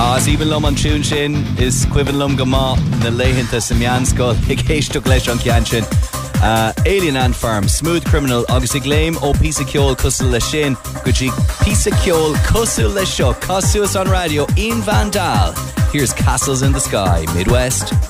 Even lum an tún sin is cuivan lum go má na leitheanta sa meanscoil ag éisteach leis an cean sin. Alien Ant Farm, Smooth Criminal agus i gléim ó písa ceol cosúil le sin go dtí písa ceol cosúil le seo cosúil on radio Ian Van Dahl. Here's Castles in the Sky, Midwest.